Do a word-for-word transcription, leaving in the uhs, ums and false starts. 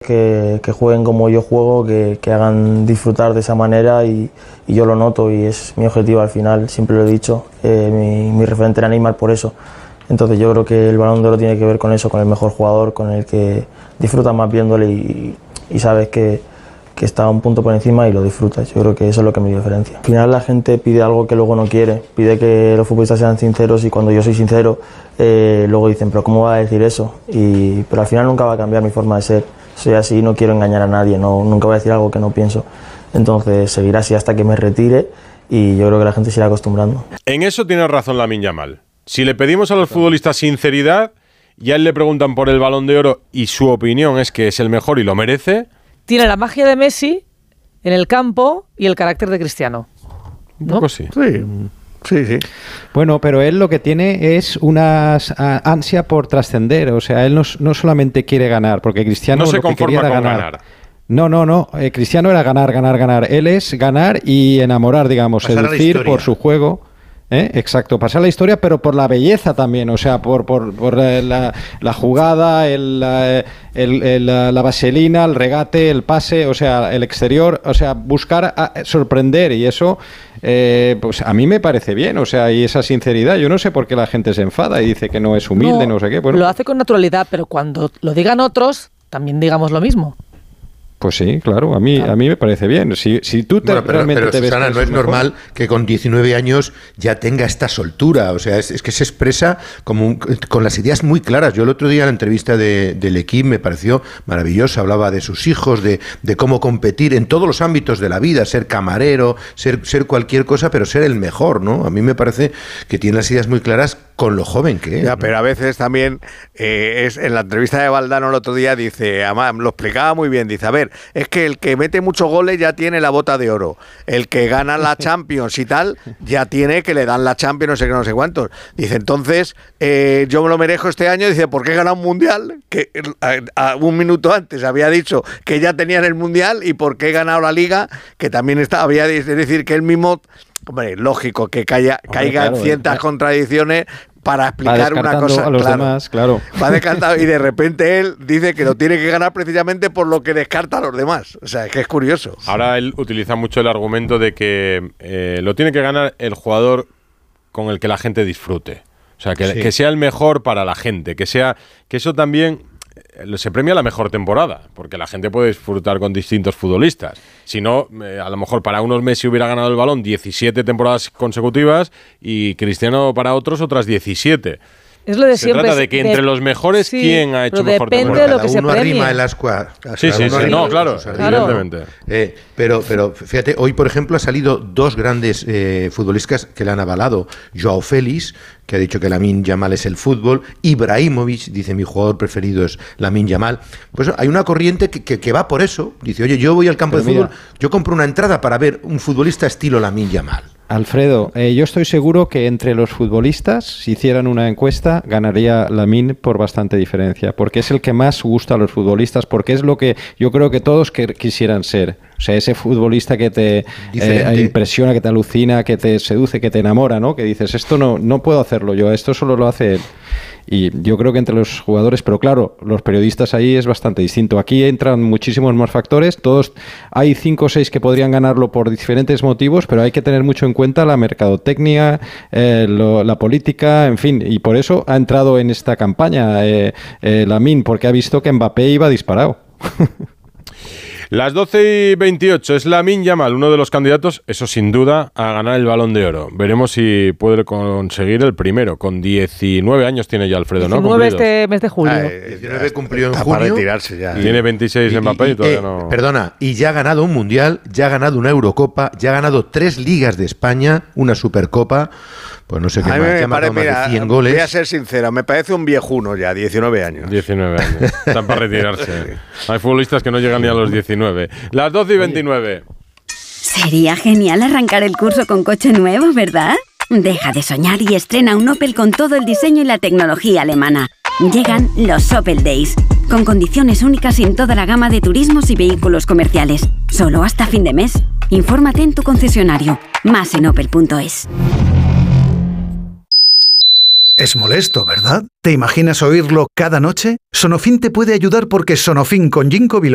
Que, que jueguen como yo juego, que, que hagan disfrutar de esa manera y, y yo lo noto y es mi objetivo al final, siempre lo he dicho, eh, mi, mi referente era Neymar por eso. Entonces yo creo que el Balón de Oro tiene que ver con eso, con el mejor jugador, con el que disfrutas más viéndole y, y sabes que, que está un punto por encima y lo disfrutas. Yo creo que eso es lo que me diferencia. Al final la gente pide algo que luego no quiere, pide que los futbolistas sean sinceros y cuando yo soy sincero, eh, luego dicen, pero ¿cómo va a decir eso? Y, pero al final nunca va a cambiar mi forma de ser. Soy así, no quiero engañar a nadie, no, nunca voy a decir algo que no pienso. Entonces seguirá así hasta que me retire y yo creo que la gente se irá acostumbrando. En eso tiene razón Lamine Yamal. Si le pedimos a los futbolistas sinceridad y a él le preguntan por el Balón de Oro y su opinión es que es el mejor y lo merece... Tiene la magia de Messi en el campo y el carácter de Cristiano, ¿no? Un poco sí. Sí. Sí, sí. Bueno, pero él lo que tiene es una ansia por trascender. O sea, él no, no solamente quiere ganar, porque Cristiano no se lo que conforma quería era con ganar. ganar. No, no, no. Eh, Cristiano era ganar, ganar, ganar. Él es ganar y enamorar, digamos, Pasar seducir por su juego. ¿Eh? Exacto, pasar la historia, pero por la belleza también, o sea, por, por, por la, la jugada, el, el, el, la vaselina, el regate, el pase, o sea, el exterior, o sea, buscar a, sorprender y eso, eh, pues a mí me parece bien, o sea, y esa sinceridad, yo no sé por qué la gente se enfada y dice que no es humilde, no, no sé qué. Bueno, lo hace con naturalidad, pero cuando lo digan otros, también digamos lo mismo. Pues sí, claro, a mí a mí me parece bien. Si, si tú te, bueno, pero, realmente pero, te ves Susana, no es mejor. Normal que con diecinueve años ya tenga esta soltura. O sea, es, es que se expresa como un, con las ideas muy claras. Yo el otro día en la entrevista de, del equipo me pareció maravilloso. Hablaba de sus hijos, de, de cómo competir en todos los ámbitos de la vida, ser camarero, ser, ser cualquier cosa, pero ser el mejor, ¿no? A mí me parece que tiene las ideas muy claras con lo joven que es. Ya, ¿no? Pero a veces también eh, es en la entrevista de Valdano el otro día dice, además lo explicaba muy bien, dice, a ver, es que el que mete muchos goles ya tiene la bota de oro, el que gana la Champions y tal, ya tiene que le dan la Champions, no sé qué, no sé cuántos. Dice, entonces, eh, yo me lo merezco este año, dice, ¿por qué he ganado un Mundial? Que a, a, un minuto antes había dicho que ya tenían el Mundial y ¿por qué he ganado la Liga? Que también está, había de decir que él mismo... Hombre, lógico que caiga, Hombre, caiga claro, en ciertas eh, contradicciones para explicar una cosa. A los claro, demás, claro. Va descartando y de repente él dice que lo tiene que ganar precisamente por lo que descarta a los demás. O sea, es que es curioso. Ahora él utiliza mucho el argumento de que eh, lo tiene que ganar el jugador con el que la gente disfrute. O sea, que, sí. que sea el mejor para la gente, que sea que eso también se premia la mejor temporada, porque la gente puede disfrutar con distintos futbolistas. Si no, eh, a lo mejor para unos Messi hubiera ganado el Balón diecisiete temporadas consecutivas y Cristiano para otros otras diecisiete. Es lo de se siempre. trata de que entre de, los mejores, sí, ¿quién ha hecho mejor temporada? Depende de lo que se uno premia. arrima el ascua. Sí, sí, sí. No, claro, claro. evidentemente. Eh, pero, pero fíjate, hoy, por ejemplo, ha salido dos grandes eh, futbolistas que le han avalado. Joao Félix, que ha dicho que Lamine Yamal es el fútbol. Ibrahimovic, dice, mi jugador preferido es Lamine Yamal. Pues hay una corriente que, que, que va por eso. Dice, oye, yo voy al campo pero de mira, fútbol, yo compro una entrada para ver un futbolista estilo Lamine Yamal. Alfredo, eh, yo estoy seguro que entre los futbolistas, si hicieran una encuesta, ganaría Lamine por bastante diferencia, porque es el que más gusta a los futbolistas, porque es lo que yo creo que todos que quisieran ser. O sea, ese futbolista que te eh, impresiona, que te alucina, que te seduce, que te enamora, ¿no? Que dices, esto no, no puedo hacerlo yo, esto solo lo hace él. Y yo creo que entre los jugadores, pero claro, los periodistas ahí es bastante distinto. Aquí entran muchísimos más factores, todos hay cinco o seis que podrían ganarlo por diferentes motivos, pero hay que tener mucho en cuenta la mercadotecnia, eh, lo, la política, en fin, y por eso ha entrado en esta campaña eh, eh, Lamine, porque ha visto que Mbappé iba disparado. Las doce y veintiocho es Lamine Yamal, uno de los candidatos, eso sin duda, a ganar el Balón de Oro. Veremos si puede conseguir el primero. Con diecinueve años tiene ya Alfredo, ¿no? diecinueve este mes de julio. Ah, diecinueve cumplió en junio. Para retirarse ya. Y tiene veintiséis y, Mbappé y, y todavía eh, no... Perdona, y ya ha ganado un Mundial, ya ha ganado una Eurocopa, ya ha ganado tres Ligas de España, una Supercopa... Pues no sé qué a más, me ya pare, más mira, de cien goles. Voy a ser sincero, me parece un viejuno ya, diecinueve años. diecinueve años, están para retirarse. Hay futbolistas que no llegan ni a los diecinueve. Las doce y veintinueve. Sería genial arrancar el curso con coche nuevo, ¿verdad? Deja de soñar y estrena un Opel con todo el diseño y la tecnología alemana. Llegan los Opel Days, con condiciones únicas en toda la gama de turismos y vehículos comerciales. Solo hasta fin de mes. Infórmate en tu concesionario. Más en opel punto es. Es molesto, ¿verdad? ¿Te imaginas oírlo cada noche? Sonofin te puede ayudar porque Sonofin con Ginkgo